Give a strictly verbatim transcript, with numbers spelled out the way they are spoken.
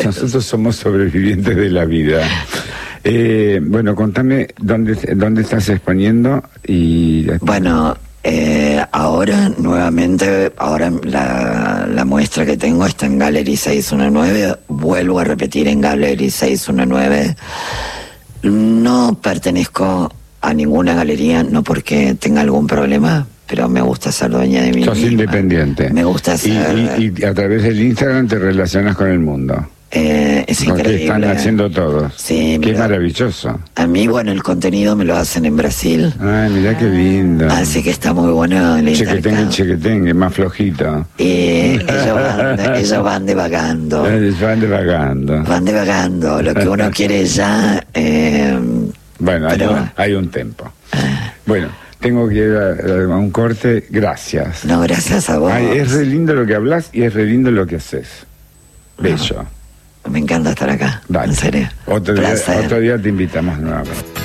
Nosotros somos sobrevivientes de la vida. Eh, bueno, contame dónde, dónde estás exponiendo y... Bueno, eh, ahora nuevamente, ahora la, la muestra que tengo está en Gallery seiscientos diecinueve, vuelvo a repetir en Gallery seiscientos diecinueve. No pertenezco a ninguna galería, no porque tenga algún problema, pero me gusta ser dueña de mí Sos misma. Independiente. Me gusta ser... Y, y, y a través del Instagram te relacionas con el mundo. Eh, es Porque increíble. están haciendo todos. Sí, qué mira, maravilloso. A mí, bueno, el contenido me lo hacen en Brasil. Ay, mirá qué lindo. Así que está muy bueno el Chequetengue, intercambio. chequetengue, más flojito. Y ellos van, ellos van divagando. Eh, Van divagando. Van divagando. Lo que uno quiere ya... Eh, Bueno, hay, pero- un, hay un tempo. Bueno, tengo que ir a, a un corte. Gracias. no, gracias a vos. Ay, es re lindo lo que hablas y es re lindo lo que haces. Bello. Me encanta estar acá. Dale. En serio. Otro día, Placer. otro día te invitamos nuevamente.